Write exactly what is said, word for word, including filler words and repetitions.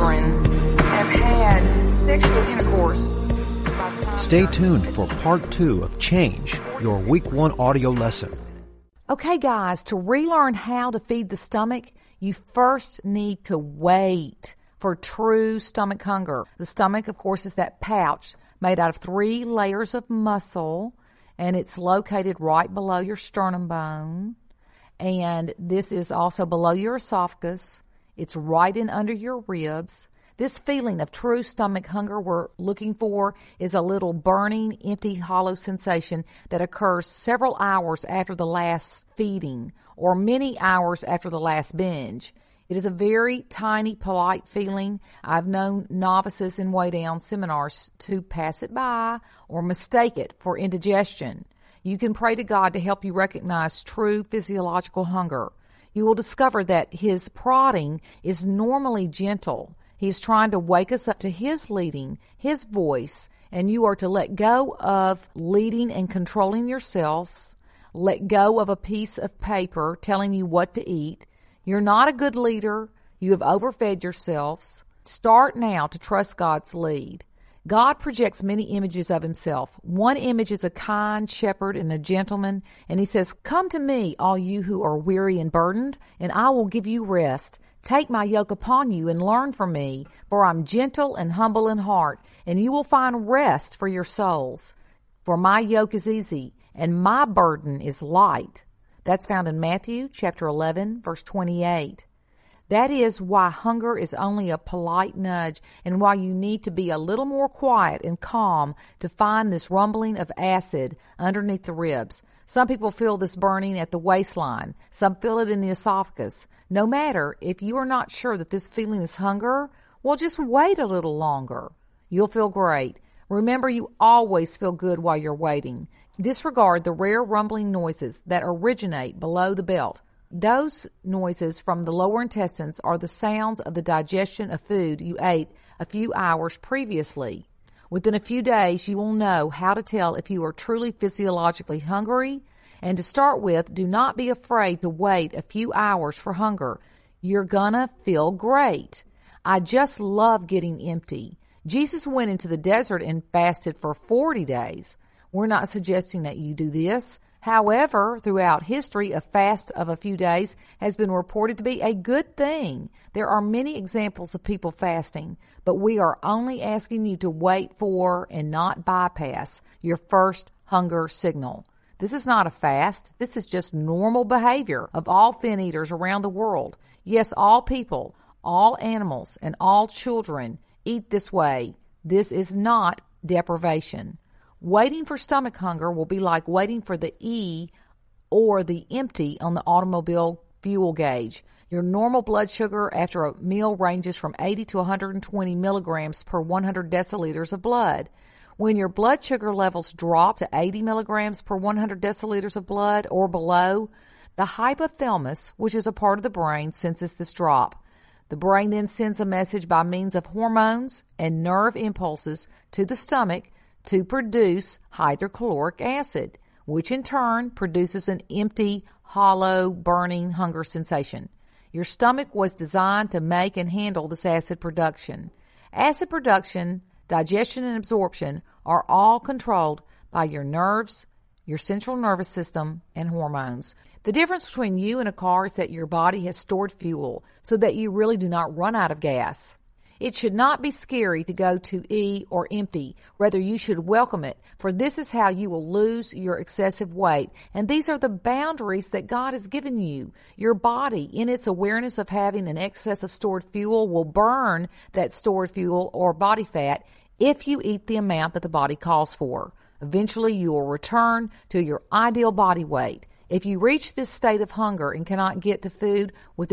children have had sexual intercourse by the time Stay tuned for part two of Change, your week one audio lesson. Okay, guys, to relearn how to feed the stomach, you first need to wait for true stomach hunger. The stomach, of course, is that pouch made out of three layers of muscle, and it's located right below your sternum bone. And this is also below your esophagus. It's right in under your ribs. This feeling of true stomach hunger we're looking for is a little burning, empty, hollow sensation that occurs several hours after the last feeding or many hours after the last binge. It is a very tiny, polite feeling. I've known novices in Weigh Down seminars to pass it by or mistake it for indigestion. You can pray to God to help you recognize true physiological hunger. You will discover that His prodding is normally gentle. He's trying to wake us up to His leading, His voice, and you are to let go of leading and controlling yourselves. Let go of a piece of paper telling you what to eat. You're not a good leader. You have overfed yourselves. Start now to trust God's lead. God projects many images of Himself. One image is a kind shepherd and a gentleman, and He says, "Come to me, all you who are weary and burdened, and I will give you rest. Take my yoke upon you and learn from me, for I'm gentle and humble in heart, and you will find rest for your souls. For my yoke is easy, and my burden is light." That's found in Matthew chapter eleven, verse twenty-eight. That is why hunger is only a polite nudge and why you need to be a little more quiet and calm to find this rumbling of acid underneath the ribs. Some people feel this burning at the waistline. Some feel it in the esophagus. No matter, if you are not sure that this feeling is hunger, well, just wait a little longer. You'll feel great. Remember, you always feel good while you're waiting. Disregard the rare rumbling noises that originate below the belt. Those noises from the lower intestines are the sounds of the digestion of food you ate a few hours previously. Within a few days, you will know how to tell if you are truly physiologically hungry. And to start with, do not be afraid to wait a few hours for hunger. You're gonna feel great. I just love getting empty. Jesus went into the desert and fasted for forty days. We're not suggesting that you do this. However, throughout history, a fast of a few days has been reported to be a good thing. There are many examples of people fasting, but we are only asking you to wait for and not bypass your first hunger signal. This is not a fast. This is just normal behavior of all thin eaters around the world. Yes, all people, all animals, and all children eat this way. This is not deprivation. Waiting for stomach hunger will be like waiting for the E or the empty on the automobile fuel gauge. Your normal blood sugar after a meal ranges from eighty to one hundred twenty milligrams per one hundred deciliters of blood. When your blood sugar levels drop to eighty milligrams per one hundred deciliters of blood or below, the hypothalamus, which is a part of the brain, senses this drop. The brain then sends a message by means of hormones and nerve impulses to the stomach to produce hydrochloric acid, which in turn produces an empty, hollow, burning hunger sensation. Your stomach was designed to make and handle this acid production. Acid production, digestion, and absorption are all controlled by your nerves, your central nervous system, and hormones. The difference between you and a car is that your body has stored fuel so that you really do not run out of gas. It should not be scary to go to E or empty. Rather, you should welcome it, for this is how you will lose your excessive weight. And these are the boundaries that God has given you. Your body, in its awareness of having an excess of stored fuel, will burn that stored fuel or body fat if you eat the amount that the body calls for. Eventually, you will return to your ideal body weight. If you reach this state of hunger and cannot get to food within